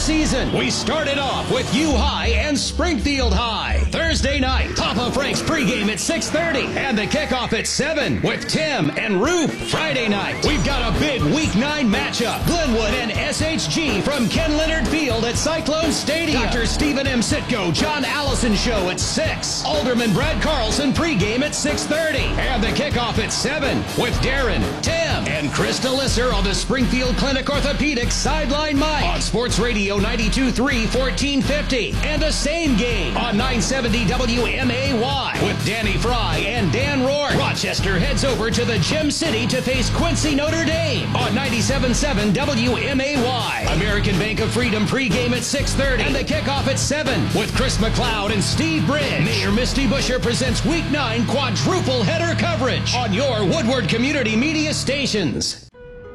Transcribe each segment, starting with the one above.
season. We started off with U High and Springfield High. Thursday night, Papa Frank's pregame at 6:30 and the kickoff at 7 with Tim and Roof. Friday night, we've got a big Week 9 matchup. Glenwood and SHG from Ken Leonard Field at Cyclone Stadium. Dr. Stephen M. Sitko, John Allison Show at 6. Alderman Brad Carlson pregame at 6:30 and the kickoff at 7 with Darren, Tim, and Krista Lisser on the Springfield Clinic Orthopedics Sideline Mike on Sports Radio 92.3 1450 and the same game on 970 WMAY with Danny Fry and Dan Rourke. Rochester heads over to the Gem City to face Quincy Notre Dame on 97.7 WMAY. American Bank of Freedom pregame at 6:30 and the kickoff at 7 with Chris McLeod and Steve Bridge. Mayor Misty Busher presents Week 9 quadruple header coverage on your Woodward Community Media stations.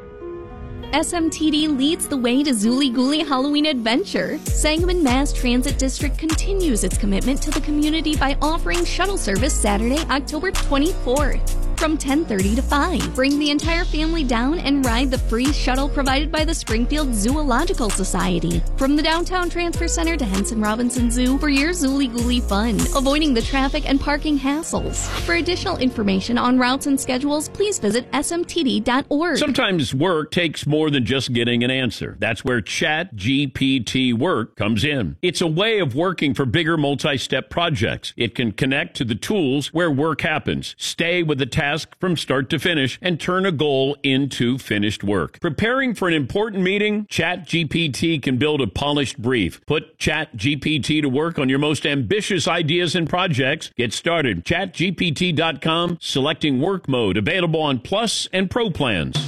SMTD leads the way to Zooly Gooly Halloween Adventure. Sangamon Mass Transit District continues its commitment to the community by offering shuttle service Saturday, October 24th. From 10:30 to 5. Bring the entire family down and ride the free shuttle provided by the Springfield Zoological Society. From the Downtown Transfer Center to Henson Robinson Zoo for your Zooly Gooly fun, avoiding the traffic and parking hassles. For additional information on routes and schedules, please visit smtd.org. Sometimes work takes more than just getting an answer. That's where ChatGPT Work comes in. It's a way of working for bigger multi-step projects. It can connect to the tools where work happens, stay with the task from start to finish, and turn a goal into finished work. Preparing for an important meeting? ChatGPT can build a polished brief. Put ChatGPT to work on your most ambitious ideas and projects. Get started. ChatGPT.com, selecting work mode, available on Plus and Pro plans.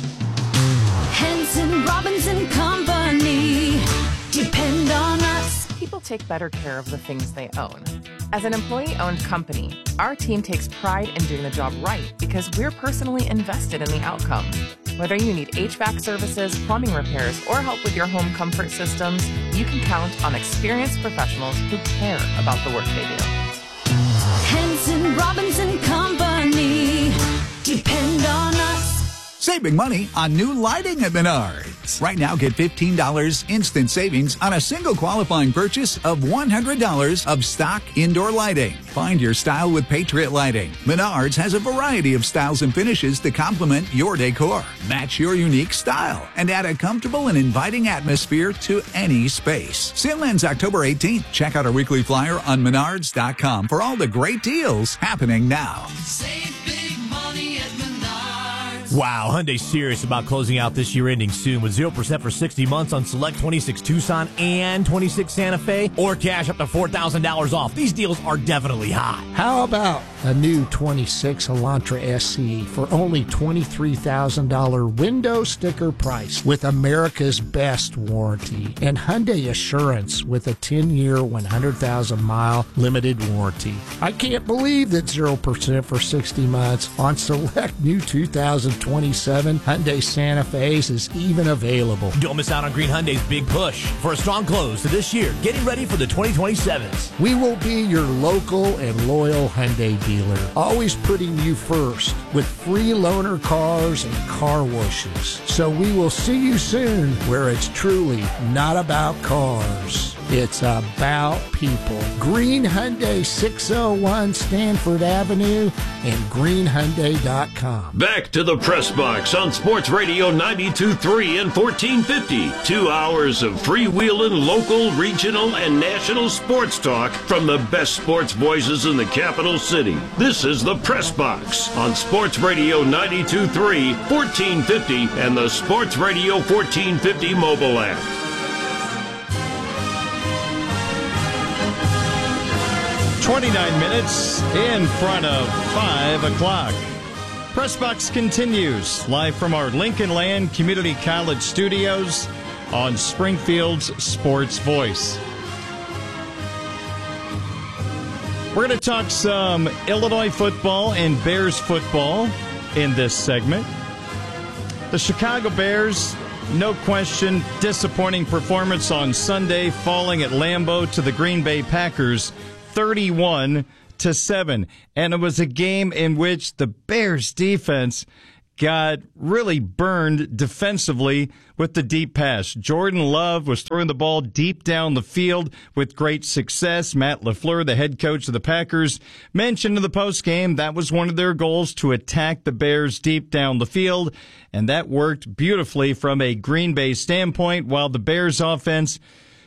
Henson Robinson Company. Depend on us. People take better care of the things they own. As an employee-owned company, our team takes pride in doing the job right because we're personally invested in the outcome. Whether you need HVAC services, plumbing repairs, or help with your home comfort systems, you can count on experienced professionals who care about the work they do. Henson Robinson Company. Depend on us. Saving money on new lighting at Menards. Right now, get $15 instant savings on a single qualifying purchase of $100 of stock indoor lighting. Find your style with Patriot Lighting. Menards has a variety of styles and finishes to complement your decor. Match your unique style and add a comfortable and inviting atmosphere to any space. Sale ends October 18th. Check out our weekly flyer on Menards.com for all the great deals happening now. Save big money at Menards. Wow, Hyundai's serious about closing out this year ending soon with 0% for 60 months on select 26 Tucson and 26 Santa Fe, or cash up to $4,000 off. These deals are definitely hot. How about a new 26 Elantra SE for only $23,000 window sticker price with America's best warranty and Hyundai Assurance with a 10-year, 100,000-mile limited warranty. I can't believe that 0% for 60 months on select new 2027 Hyundai Santa Fe's is even available. Don't miss out on Green Hyundai's big push for a strong close to this year, getting ready for the 2027s. We will be your local and loyal Hyundai dealer, always putting you first with free loaner cars and car washes. So we will see you soon where it's truly not about cars. It's about people. Green Hyundai, 601 Stanford Avenue and greenhyundai.com. Back to the Press Box on Sports Radio 92.3 and 1450. 2 hours of freewheeling local, regional, and national sports talk from the best sports voices in the capital city. This is the Press Box on Sports Radio 92.3, 1450, and the Sports Radio 1450 mobile app. 29 minutes in front of 5 o'clock. Pressbox continues live from our Lincoln Land Community College studios on Springfield's Sports Voice. We're going to talk some Illinois football and Bears football in this segment. The Chicago Bears, no question, disappointing performance on Sunday, falling at Lambeau to the Green Bay Packers 31-7. And it was a game in which the Bears defense got really burned defensively with the deep pass. Jordan Love was throwing the ball deep down the field with great success. Matt LaFleur, the head coach of the Packers, mentioned in the postgame that was one of their goals, to attack the Bears deep down the field, and that worked beautifully from a Green Bay standpoint, while the Bears offense,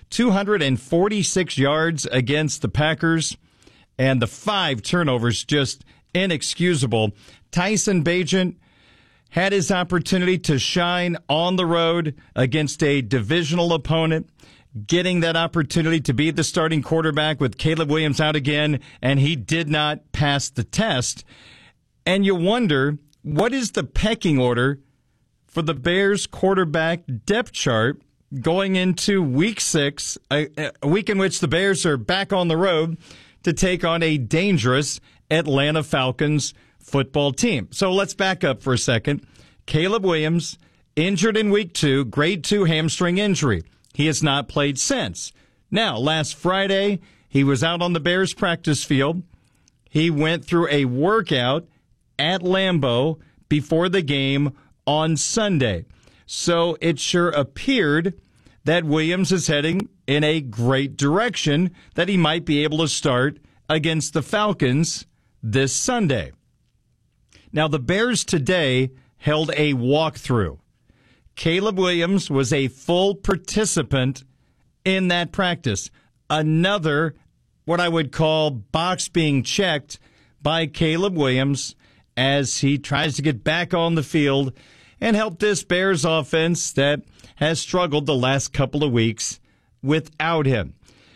246 yards against the Packers, and the 5 turnovers, just inexcusable. Tyson Bagent had his opportunity to shine on the road against a divisional opponent, getting that opportunity to be the starting quarterback with Caleb Williams out again, and he did not pass the test. And you wonder, what is the pecking order for the Bears quarterback depth chart going into Week 6, a week in which the Bears are back on the road to take on a dangerous Atlanta Falcons football team. So let's back up for a second. Caleb Williams, injured in Week 2, grade 2 hamstring injury. He has not played since. Now, last Friday, he was out on the Bears practice field. He went through a workout at Lambeau before the game on Sunday. So it sure appeared that Williams is heading in a great direction, that he might be able to start against the Falcons this Sunday. Now, the Bears today held a walkthrough. Caleb Williams was a full participant in that practice. Another, what I would call, box being checked by Caleb Williams as he tries to get back on the field and help this Bears offense that has struggled the last couple of weeks without him.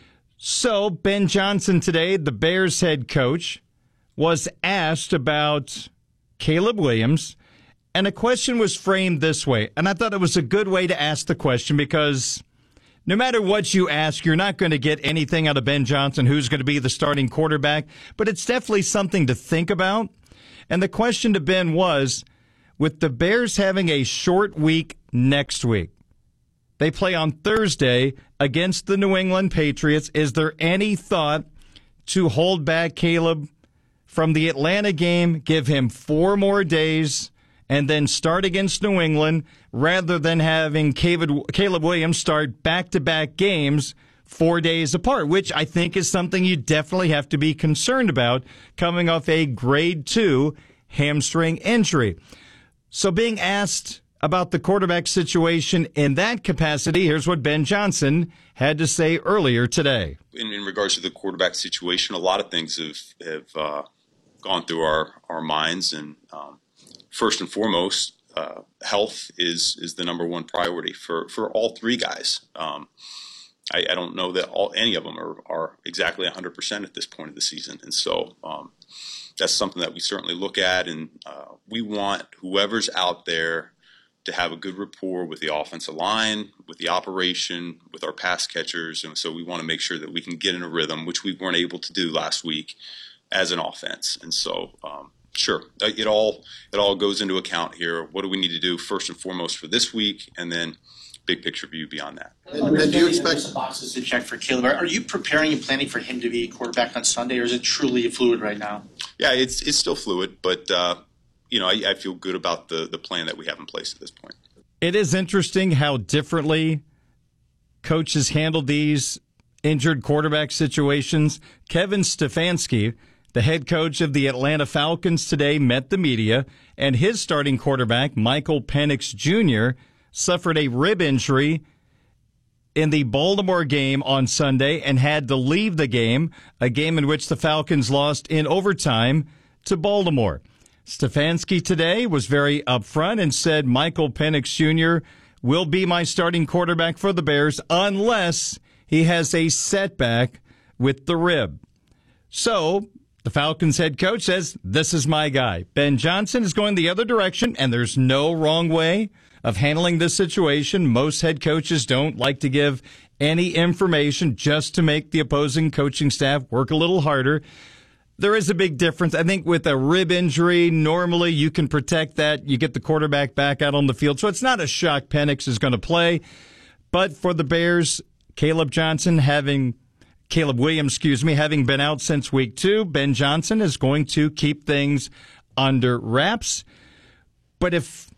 So Ben Johnson today, the Bears head coach, was asked about Caleb Williams, and a question was framed this way. And I thought it was a good way to ask the question, because no matter what you ask, you're not going to get anything out of Ben Johnson, who's going to be the starting quarterback. But it's definitely something to think about. And the question to Ben was, with the Bears having a short week next week, they play on Thursday against the New England Patriots, is there any thought to hold back Caleb from the Atlanta game, give him 4 more days, and then start against New England, rather than having Caleb Williams start back-to-back games 4 days apart, which I think is something you definitely have to be concerned about coming off a grade 2 hamstring injury. So being asked about the quarterback situation in that capacity, here's what Ben Johnson had to say earlier today. In regards to the quarterback situation, a lot of things have gone through our minds, and first and foremost, health is the number one priority for all 3 guys. I don't know that any of them are exactly 100% at this point of the season, and so that's something that we certainly look at, and we want whoever's out there to have a good rapport with the offensive line, with the operation, with our pass catchers, and so we want to make sure that we can get in a rhythm, which we weren't able to do last week as an offense. And so, sure, it all goes into account here. What do we need to do first and foremost for this week, and then big picture view beyond that. And do you expect boxes to check for Caleb? Are you preparing and planning for him to be quarterback on Sunday, or is it truly fluid right now? Yeah, it's still fluid, but I feel good about the plan that we have in place at this point. It is interesting how differently coaches handle these injured quarterback situations. Kevin Stefanski, the head coach of the Atlanta Falcons, today met the media, and his starting quarterback, Michael Penix Jr., suffered a rib injury in the Baltimore game on Sunday and had to leave the game, a game in which the Falcons lost in overtime to Baltimore. Stefanski today was very upfront and said Michael Penix Jr. will be my starting quarterback for the Bears unless he has a setback with the rib. So the Falcons head coach says, this is my guy. Ben Johnson is going the other direction, and there's no wrong way of handling this situation. Most head coaches don't like to give any information just to make the opposing coaching staff work a little harder. There is a big difference. I think with a rib injury, normally you can protect that. You get the quarterback back out on the field. So it's not a shock Penix is going to play. But for the Bears, Caleb Williams, having been out since week 2, Ben Johnson is going to keep things under wraps. But if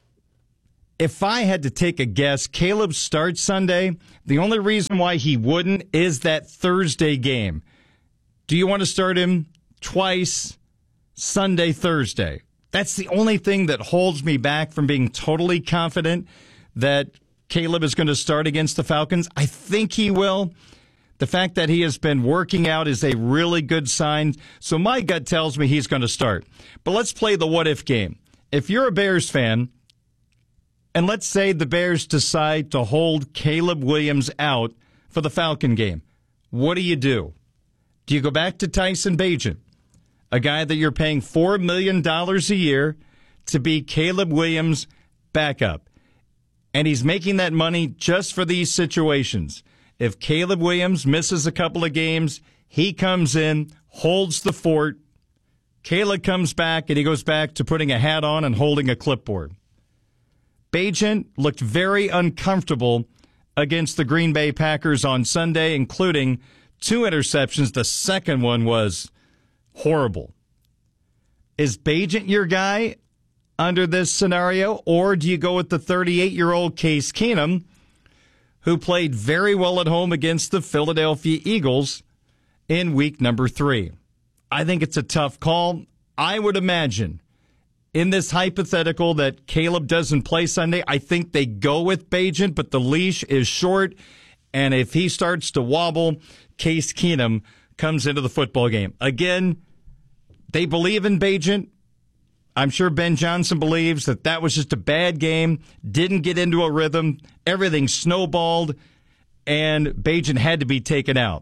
I had to take a guess, Caleb starts Sunday. The only reason why he wouldn't is that Thursday game. Do you want to start him twice, Sunday, Thursday? That's the only thing that holds me back from being totally confident that Caleb is going to start against the Falcons. I think he will. The fact that he has been working out is a really good sign. So my gut tells me he's going to start. But let's play the what-if game. If you're a Bears fan, and let's say the Bears decide to hold Caleb Williams out for the Falcon game, what do? Do you go back to Tyson Bagent, a guy that you're paying $4 million a year to be Caleb Williams' backup? And he's making that money just for these situations. If Caleb Williams misses a couple of games, he comes in, holds the fort. Caleb comes back, and he goes back to putting a hat on and holding a clipboard. Bagent looked very uncomfortable against the Green Bay Packers on Sunday, including 2 interceptions. The second one was horrible. Is Bagent your guy under this scenario, or do you go with the 38-year-old Case Keenum, who played very well at home against the Philadelphia Eagles in week number 3? I think it's a tough call. I would imagine in this hypothetical that Caleb doesn't play Sunday, I think they go with Bagent, but the leash is short, and if he starts to wobble, Case Keenum comes into the football game. Again, they believe in Bagent. I'm sure Ben Johnson believes that was just a bad game, didn't get into a rhythm, everything snowballed, and Bagent had to be taken out.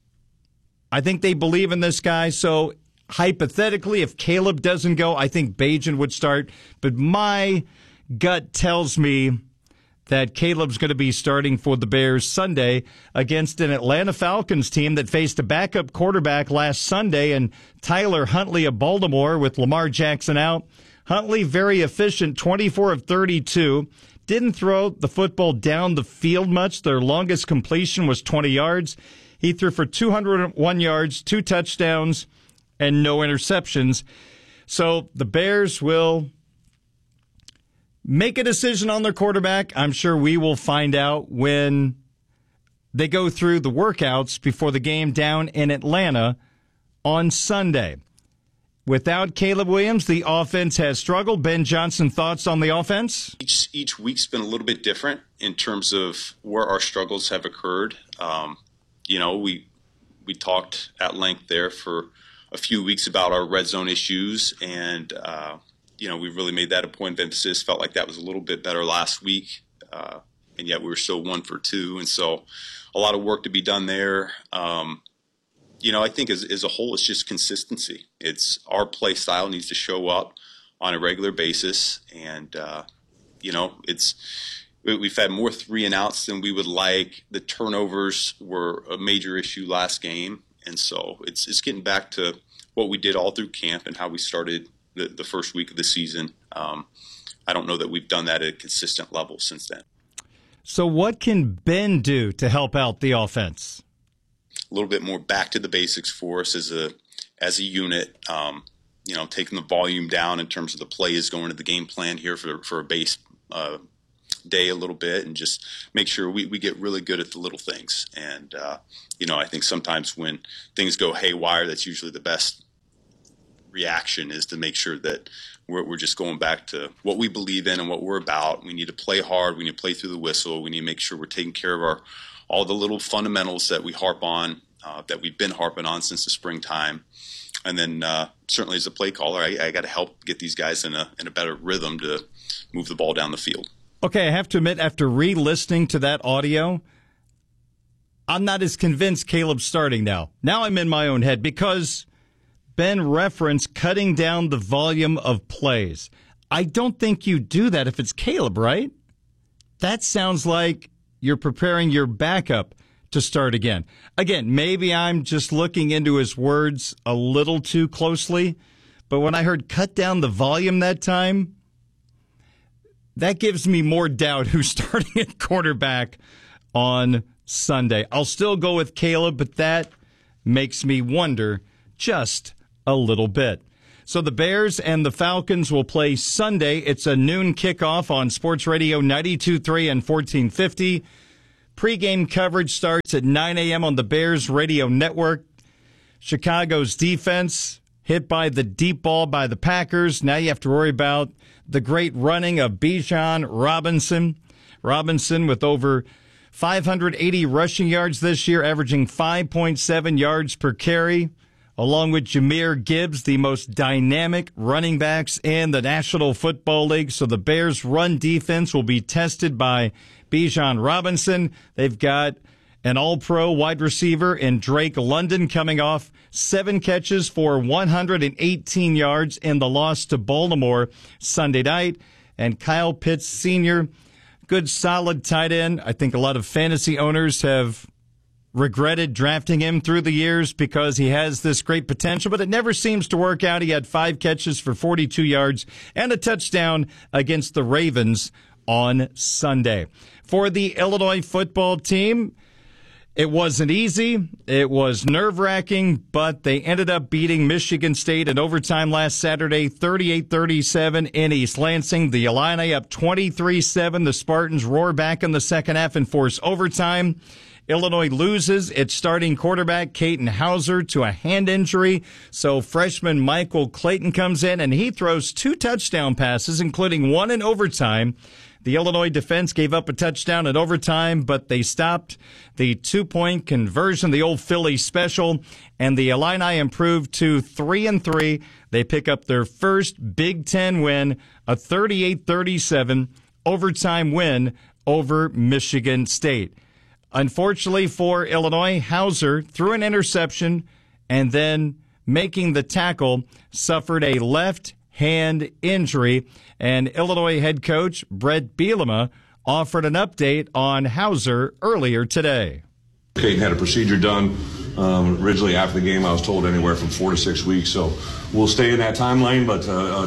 I think they believe in this guy, so hypothetically, if Caleb doesn't go, I think Bagent would start. But my gut tells me that Caleb's going to be starting for the Bears Sunday against an Atlanta Falcons team that faced a backup quarterback last Sunday and Tyler Huntley of Baltimore with Lamar Jackson out. Huntley, very efficient, 24 of 32. Didn't throw the football down the field much. Their longest completion was 20 yards. He threw for 201 yards, 2 touchdowns, and no interceptions. So the Bears will make a decision on their quarterback. I'm sure we will find out when they go through the workouts before the game down in Atlanta on Sunday. Without Caleb Williams, the offense has struggled. Ben Johnson, thoughts on the offense? Each week's been a little bit different in terms of where our struggles have occurred. We talked at length there for a few weeks about our red zone issues, and we really made that a point of emphasis. Felt like that was a little bit better last week, and yet we were still 1 for 2, and so a lot of work to be done there. I think as a whole, it's just consistency. It's our play style needs to show up on a regular basis, and we've had more 3-and-outs than we would like. The turnovers were a major issue last game, and so it's getting back to what we did all through camp and how we started the first week of the season. I don't know that we've done that at a consistent level since then. So what can Ben do to help out the offense? A little bit more back to the basics for us as a unit. Taking the volume down in terms of the plays, going to the game plan here for a base day a little bit, and just make sure we get really good at the little things. And I think sometimes when things go haywire, that's usually the best reaction, is to make sure that we're just going back to what we believe in and what we're about. We need to play hard. We need to play through the whistle. We need to make sure we're taking care of all the little fundamentals that we harp on, that we've been harping on since the springtime. And then certainly as a play caller, I got to help get these guys in a better rhythm to move the ball down the field. Okay, I have to admit, after re-listening to that audio, I'm not as convinced Caleb's starting now. Now I'm in my own head because Ben referenced cutting down the volume of plays. I don't think you do that if it's Caleb, right? That sounds like you're preparing your backup to start again. Again, maybe I'm just looking into his words a little too closely, but when I heard cut down the volume that time, that gives me more doubt who's starting at quarterback on Sunday. I'll still go with Caleb, but that makes me wonder just a little bit. So the Bears and the Falcons will play Sunday. It's a noon kickoff on Sports Radio 92.3 and 1450. Pre-game coverage starts at 9 a.m. on the Bears radio network. Chicago's defense hit by the deep ball by the Packers. Now you have to worry about the great running of Bijan Robinson. Robinson with over 580 rushing yards this year, averaging 5.7 yards per carry, along with Jahmyr Gibbs, the most dynamic running backs in the National Football League. So the Bears' run defense will be tested by Bijan Robinson. They've got an all-pro wide receiver in Drake London coming off 7 catches for 118 yards in the loss to Baltimore Sunday night. And Kyle Pitts Sr., good solid tight end. I think a lot of fantasy owners have regretted drafting him through the years because he has this great potential, but it never seems to work out. He had 5 catches for 42 yards and a touchdown against the Ravens on Sunday. For the Illinois football team, it wasn't easy. It was nerve-wracking, but they ended up beating Michigan State in overtime last Saturday, 38-37 in East Lansing. The Illini up 23-7. The Spartans roar back in the second half and force overtime. Illinois loses its starting quarterback, Katin Hauser, to a hand injury. So freshman Michael Clayton comes in, and he throws 2 touchdown passes, including one in overtime. The Illinois defense gave up a touchdown in overtime, but they stopped the 2-point conversion, the old Philly special, and the Illini improved to 3-3. They pick up their first Big Ten win, a 38-37 overtime win over Michigan State. Unfortunately for Illinois, Hauser threw an interception and then making the tackle suffered a left hand injury, and Illinois head coach Brett Bielema offered an update on Hauser earlier today. Katin had a procedure done. Originally after the game, I was told anywhere from 4 to 6 weeks. So we'll stay in that time frame. But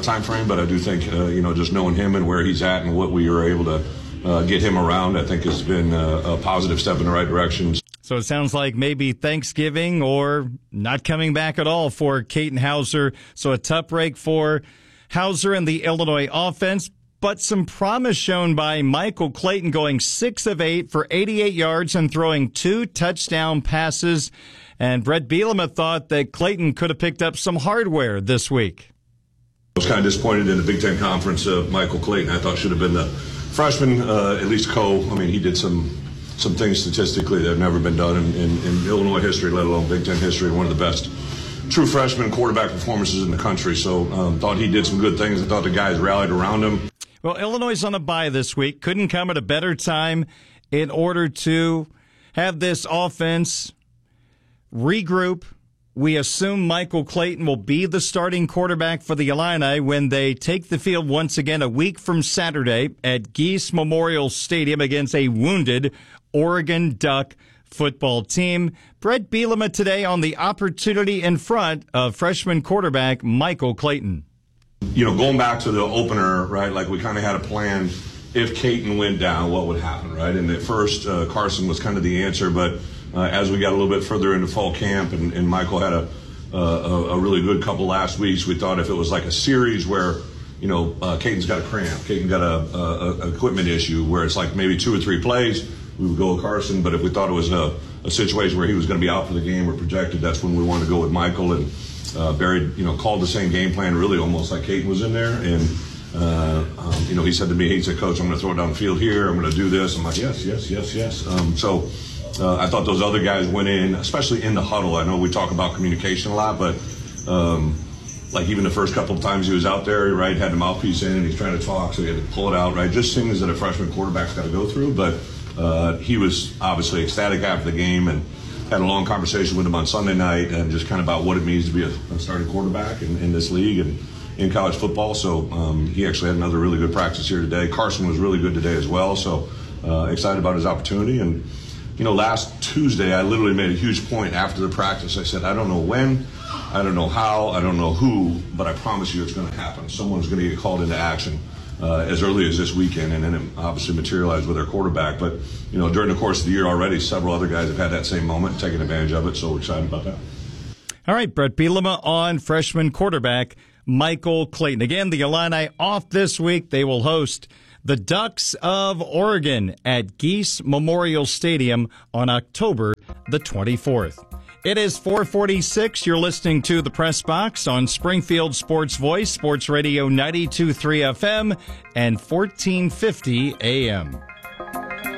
I do think just knowing him and where he's at and what we were able to get him around, I think has been a positive step in the right direction. So it sounds like maybe Thanksgiving or not coming back at all for Katin Hauser. So a tough break for Hauser and the Illinois offense, but some promise shown by Michael Clayton, going 6 of 8 for 88 yards and throwing 2 touchdown passes. And Brett Bielema thought that Clayton could have picked up some hardware this week. I was kind of disappointed in the Big Ten Conference. Michael Clayton, I thought, should have been the freshman, at least he did some things statistically that have never been done in Illinois history, let alone Big Ten history, one of the best true freshman quarterback performances in the country. So thought he did some good things. I thought the guys rallied around him. Well, Illinois is on a bye this week. Couldn't come at a better time in order to have this offense regroup. We assume Michael Clayton will be the starting quarterback for the Illini when they take the field once again a week from Saturday at Geese Memorial Stadium against a wounded Oregon Duck football team. Brett Bielema today on the opportunity in front of freshman quarterback Michael Clayton. Going back to the opener, right, like we kind of had a plan. If Katin went down, what would happen, right? And at first, Carson was kind of the answer, but as we got a little bit further into fall camp and Michael had a really good couple last weeks, we thought if it was like a series where, Katin's got a cramp, Katin got a equipment issue where it's like maybe 2 or 3 plays, we would go with Carson. But if we thought it was a situation where he was going to be out for the game or projected, that's when we wanted to go with Michael. And Barry, called the same game plan, really almost like Katin was in there. And, he said to me, he said, Coach, I'm going to throw it down the field here. I'm going to do this. I'm like, yes. I thought those other guys went in, especially in the huddle. I know we talk about communication a lot, but like even the first couple of times he was out there, right, had the mouthpiece in and he's trying to talk, so he had to pull it out, right? Just things that a freshman quarterback's got to go through. But he was obviously ecstatic after the game and had a long conversation with him on Sunday night and just kind of about what it means to be a starting quarterback in this league and in college football. So he actually had another really good practice here today. Carson was really good today as well. So excited about his opportunity. And, last Tuesday, I literally made a huge point after the practice. I said, I don't know when, I don't know how, I don't know who, but I promise you it's going to happen. Someone's going to get called into action as early as this weekend, and then it obviously materialized with their quarterback. But, during the course of the year already, several other guys have had that same moment, taking advantage of it, so we're excited about that. All right, Brett Bielema on freshman quarterback Michael Clayton. Again, the Illini off this week. They will host the Ducks of Oregon at Geese Memorial Stadium on October the 24th. It is 4:46. You're listening to the Press Box on Springfield Sports Voice, Sports Radio 92.3 FM and 1450 AM.